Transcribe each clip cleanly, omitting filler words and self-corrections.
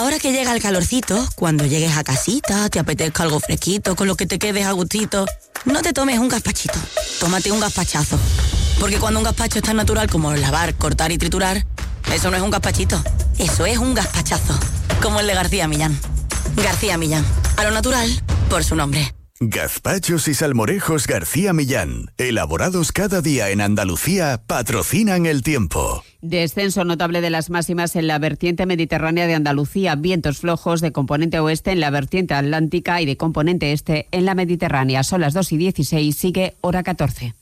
Ahora que llega el calorcito, cuando llegues a casita, te apetezca algo fresquito, con lo que te quedes a gustito, no te tomes un gazpachito, tómate un gazpachazo. Porque cuando un gazpacho es tan natural como lavar, cortar y triturar, eso no es un gazpachito, eso es un gazpachazo. Como el de García Millán. García Millán, a lo natural, por su nombre. Gazpachos y salmorejos García Millán, elaborados cada día en Andalucía, patrocinan el tiempo. Descenso notable de las máximas en la vertiente mediterránea de Andalucía, vientos flojos de componente oeste en la vertiente atlántica y de componente este en la mediterránea. Son las 2:16, sigue hora 14.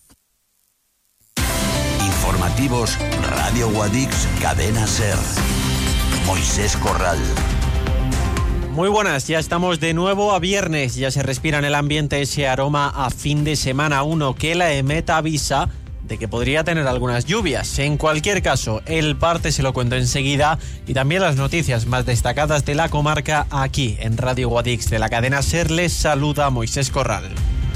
Informativos, Radio Guadix, Cadena SER. Moisés Corral. Muy buenas, ya estamos de nuevo a viernes, ya se respira en el ambiente ese aroma a fin de semana 1 que la EMET avisa de que podría tener algunas lluvias. En cualquier caso, el parte se lo cuento enseguida y también las noticias más destacadas de la comarca aquí en Radio Guadix de la cadena SER. Les saluda Moisés Corral.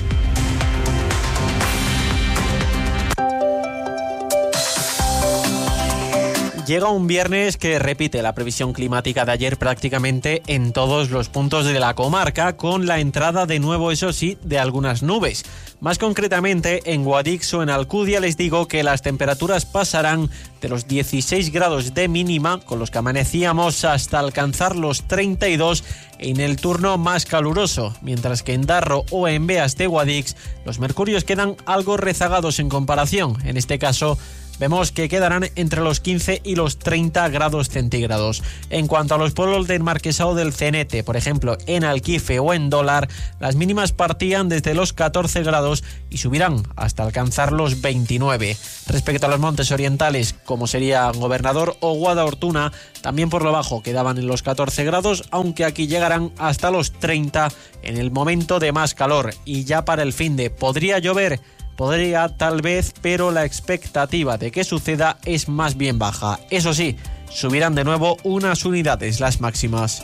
Llega un viernes que repite la previsión climática de ayer prácticamente en todos los puntos de la comarca, con la entrada de nuevo, eso sí, de algunas nubes. Más concretamente, en Guadix o en Alcudia les digo que las temperaturas pasarán de los 16 grados de mínima, con los que amanecíamos, hasta alcanzar los 32 en el turno más caluroso, mientras que en Darro o en Beas de Guadix los mercurios quedan algo rezagados en comparación. En este caso, vemos que quedarán entre los 15 y los 30 grados centígrados. En cuanto a los pueblos del Marquesado del Cenete, por ejemplo, en Alquife o en Dólar, las mínimas partían desde los 14 grados y subirán hasta alcanzar los 29. Respecto a los montes orientales, como sería Gobernador o Guadalhortuna, también por lo bajo quedaban en los 14 grados, aunque aquí llegarán hasta los 30 en el momento de más calor. Y ya para el finde, ¿podría llover? Podría, tal vez, pero la expectativa de que suceda es más bien baja. Eso sí, subirán de nuevo unas unidades las máximas.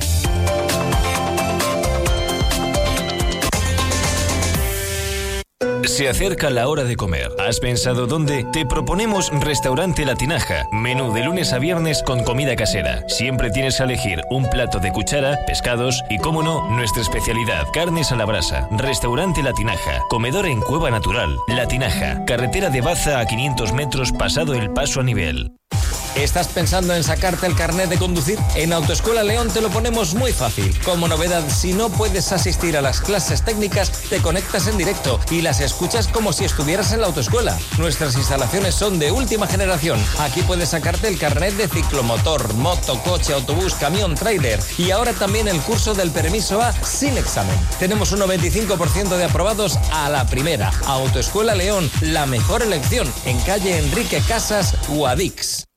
Se acerca la hora de comer. ¿Has pensado dónde? Te proponemos Restaurante La Tinaja. Menú de lunes a viernes con comida casera. Siempre tienes que elegir un plato de cuchara, pescados y, cómo no, nuestra especialidad, carnes a la brasa. Restaurante La Tinaja. Comedor en Cueva Natural. La Tinaja. Carretera de Baza a 500 metros pasado el paso a nivel. ¿Estás pensando en sacarte el carnet de conducir? En Autoescuela León te lo ponemos muy fácil. Como novedad, si no puedes asistir a las clases técnicas, te conectas en directo y las escuchas como si estuvieras en la autoescuela. Nuestras instalaciones son de última generación. Aquí puedes sacarte el carnet de ciclomotor, moto, coche, autobús, camión, tráiler y ahora también el curso del permiso A sin examen. Tenemos un 95% de aprobados a la primera. Autoescuela León, la mejor elección, en calle Enrique Casas, Guadix.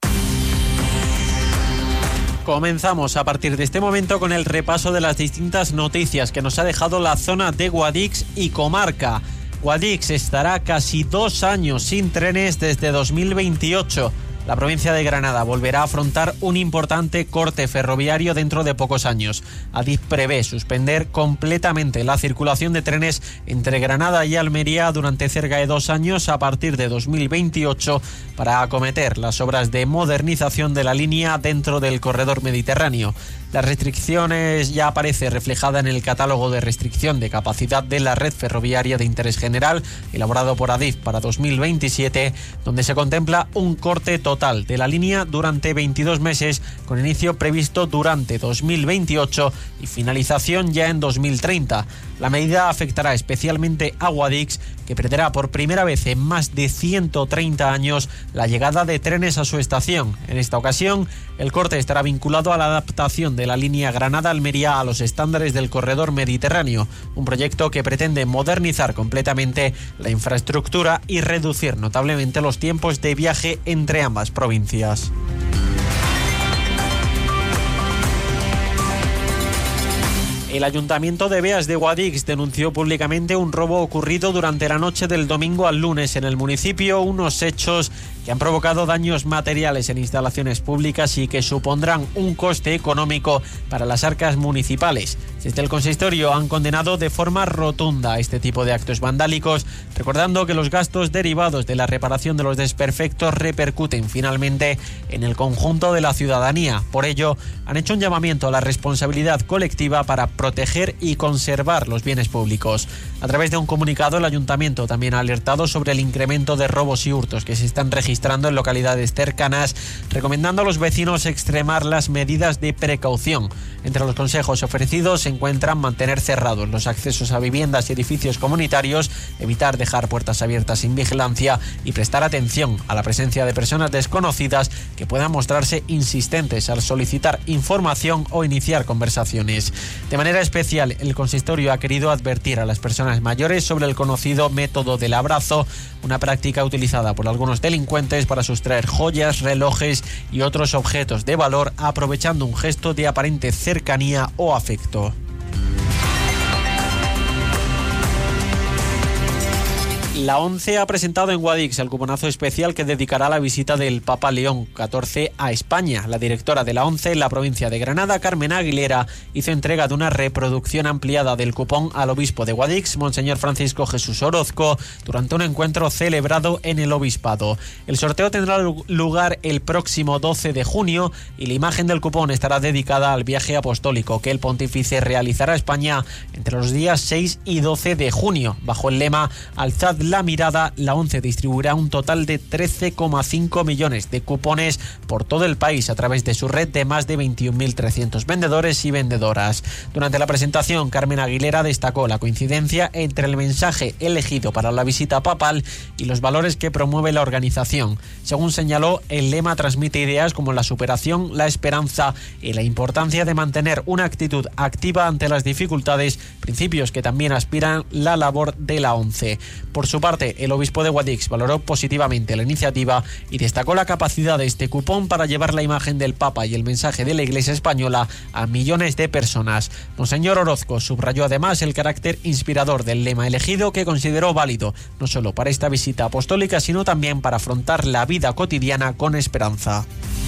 Comenzamos a partir de este momento con el repaso de las distintas noticias que nos ha dejado la zona de Guadix y comarca. Guadix estará casi 2 años sin trenes desde 2028. La provincia de Granada volverá a afrontar un importante corte ferroviario dentro de pocos años. Adif prevé suspender completamente la circulación de trenes entre Granada y Almería durante cerca de 2 años a partir de 2028 para acometer las obras de modernización de la línea dentro del corredor mediterráneo. Las restricciones ya aparece reflejada en el catálogo de restricción de capacidad de la red ferroviaria de interés general elaborado por Adif para 2027, donde se contempla un corte total de la línea durante 22 meses, con inicio previsto durante 2028 y finalización ya en 2030. La medida afectará especialmente a Guadix, que perderá por primera vez en más de 130 años la llegada de trenes a su estación. En esta ocasión, el corte estará vinculado a la adaptación de la línea Granada-Almería a los estándares del corredor mediterráneo, un proyecto que pretende modernizar completamente la infraestructura y reducir notablemente los tiempos de viaje entre ambas provincias. El Ayuntamiento de Beas de Guadix denunció públicamente un robo ocurrido durante la noche del domingo al lunes en el municipio, unos hechos que han provocado daños materiales en instalaciones públicas y que supondrán un coste económico para las arcas municipales. Desde el consistorio han condenado de forma rotunda este tipo de actos vandálicos, recordando que los gastos derivados de la reparación de los desperfectos repercuten finalmente en el conjunto de la ciudadanía. Por ello, han hecho un llamamiento a la responsabilidad colectiva para proteger y conservar los bienes públicos. A través de un comunicado, el Ayuntamiento también ha alertado sobre el incremento de robos y hurtos que se están registrando en localidades cercanas, recomendando a los vecinos extremar las medidas de precaución. Entre los consejos ofrecidos se encuentran mantener cerrados los accesos a viviendas y edificios comunitarios, evitar dejar puertas abiertas sin vigilancia y prestar atención a la presencia de personas desconocidas que puedan mostrarse insistentes al solicitar información o iniciar conversaciones. De manera especial, el consistorio ha querido advertir a las personas mayores sobre el conocido método del abrazo, una práctica utilizada por algunos delincuentes para sustraer joyas, relojes y otros objetos de valor, aprovechando un gesto de aparente cercanía o afecto. La ONCE ha presentado en Guadix el cuponazo especial que dedicará la visita del Papa León XIV a España. La directora de la ONCE en la provincia de Granada, Carmen Aguilera, hizo entrega de una reproducción ampliada del cupón al obispo de Guadix, Monseñor Francisco Jesús Orozco, durante un encuentro celebrado en el obispado. El sorteo tendrá lugar el próximo 12 de junio y la imagen del cupón estará dedicada al viaje apostólico que el pontífice realizará a España entre los días 6 y 12 de junio. Bajo el lema Alzad la mirada, la ONCE distribuirá un total de 13,5 millones de cupones por todo el país a través de su red de más de 21.300 vendedores y vendedoras. Durante la presentación, Carmen Aguilera destacó la coincidencia entre el mensaje elegido para la visita papal y los valores que promueve la organización. Según señaló, el lema transmite ideas como la superación, la esperanza y la importancia de mantener una actitud activa ante las dificultades, principios que también aspiran la labor de la ONCE. Por su parte, el obispo de Guadix valoró positivamente la iniciativa y destacó la capacidad de este cupón para llevar la imagen del Papa y el mensaje de la Iglesia española a millones de personas. Monseñor Orozco subrayó además el carácter inspirador del lema elegido, que consideró válido no solo para esta visita apostólica, sino también para afrontar la vida cotidiana con esperanza.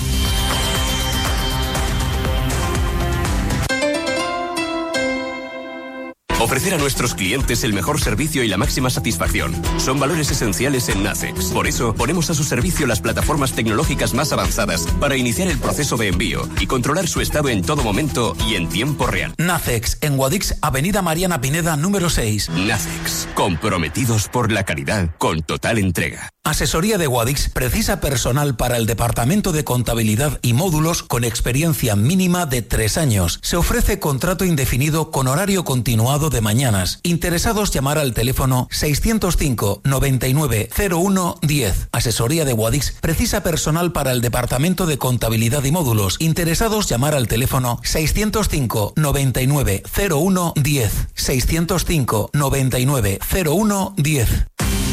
Ofrecer a nuestros clientes el mejor servicio y la máxima satisfacción son valores esenciales en Nacex. Por eso, ponemos a su servicio las plataformas tecnológicas más avanzadas para iniciar el proceso de envío y controlar su estado en todo momento y en tiempo real. Nacex, en Guadix, Avenida Mariana Pineda, número 6. Nacex, comprometidos por la calidad con total entrega. Asesoría de Guadix precisa personal para el Departamento de Contabilidad y Módulos con experiencia mínima de 3 años. Se ofrece contrato indefinido con horario continuado de mañanas. Interesados, llamar al teléfono 605 99 01 10. Asesoría de Guadix precisa personal para el Departamento de Contabilidad y Módulos. Interesados, llamar al teléfono 605 99 01 10. 605 99 01 10.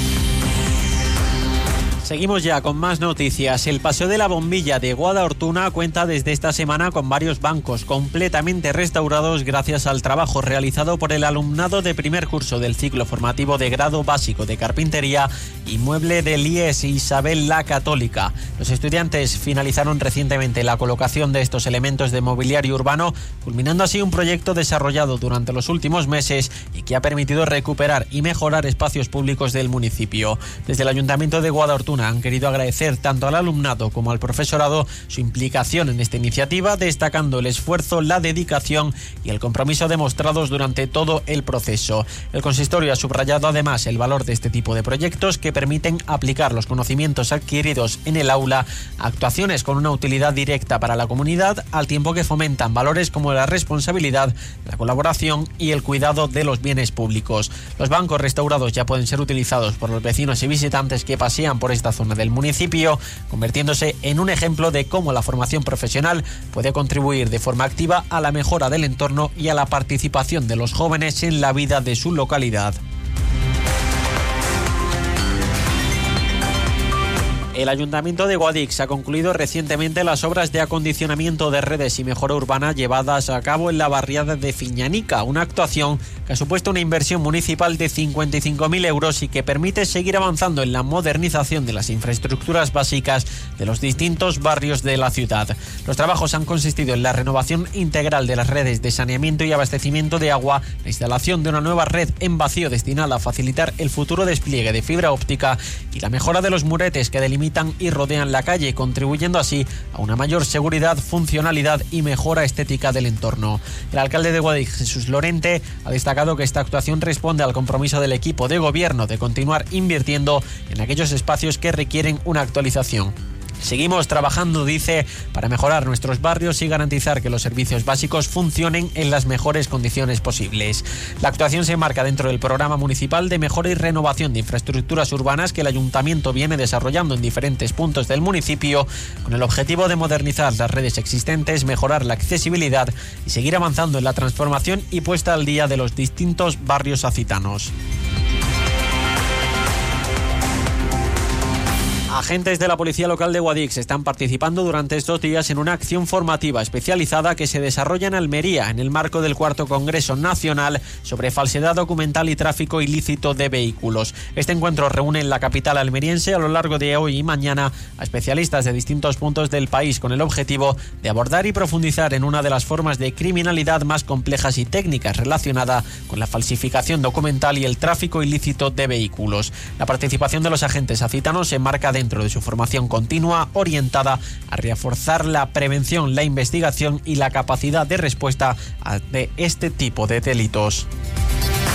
Seguimos ya con más noticias. El Paseo de la Bombilla de Guadalhortuna cuenta desde esta semana con varios bancos completamente restaurados gracias al trabajo realizado por el alumnado de primer curso del ciclo formativo de grado básico de carpintería y mueble del IES Isabel la Católica. Los estudiantes finalizaron recientemente la colocación de estos elementos de mobiliario urbano, culminando así un proyecto desarrollado durante los últimos meses y que ha permitido recuperar y mejorar espacios públicos del municipio. Desde el Ayuntamiento de Guadalhortuna han querido agradecer tanto al alumnado como al profesorado su implicación en esta iniciativa, destacando el esfuerzo, la dedicación y el compromiso demostrados durante todo el proceso. El consistorio ha subrayado además el valor de este tipo de proyectos que permiten aplicar los conocimientos adquiridos en el aula a actuaciones con una utilidad directa para la comunidad, al tiempo que fomentan valores como la responsabilidad, la colaboración y el cuidado de los bienes públicos. Los bancos restaurados ya pueden ser utilizados por los vecinos y visitantes que pasean por esta zona del municipio, convirtiéndose en un ejemplo de cómo la formación profesional puede contribuir de forma activa a la mejora del entorno y a la participación de los jóvenes en la vida de su localidad. El Ayuntamiento de Guadix ha concluido recientemente las obras de acondicionamiento de redes y mejora urbana llevadas a cabo en la barriada de Fiñanica, una actuación que ha supuesto una inversión municipal de 55.000 euros y que permite seguir avanzando en la modernización de las infraestructuras básicas de los distintos barrios de la ciudad. Los trabajos han consistido en la renovación integral de las redes de saneamiento y abastecimiento de agua, la instalación de una nueva red en vacío destinada a facilitar el futuro despliegue de fibra óptica y la mejora de los muretes que delimitan y rodean la calle, contribuyendo así a una mayor seguridad, funcionalidad y mejora estética del entorno. El alcalde de Guadix, Jesús Lorente, ha destacado que esta actuación responde al compromiso del equipo de gobierno de continuar invirtiendo en aquellos espacios que requieren una actualización. Seguimos trabajando, dice, para mejorar nuestros barrios y garantizar que los servicios básicos funcionen en las mejores condiciones posibles. La actuación se enmarca dentro del programa municipal de mejora y renovación de infraestructuras urbanas que el ayuntamiento viene desarrollando en diferentes puntos del municipio, con el objetivo de modernizar las redes existentes, mejorar la accesibilidad y seguir avanzando en la transformación y puesta al día de los distintos barrios acitanos. Agentes de la Policía Local de Guadix están participando durante estos días en una acción formativa especializada que se desarrolla en Almería en el marco del 4º Congreso Nacional sobre falsedad documental y tráfico ilícito de vehículos. Este encuentro reúne en la capital almeriense a lo largo de hoy y mañana a especialistas de distintos puntos del país con el objetivo de abordar y profundizar en una de las formas de criminalidad más complejas y técnicas relacionada con la falsificación documental y el tráfico ilícito de vehículos. La participación de los agentes acitanos se enmarca dentro de su formación continua orientada a reforzar la prevención, la investigación y la capacidad de respuesta de este tipo de delitos.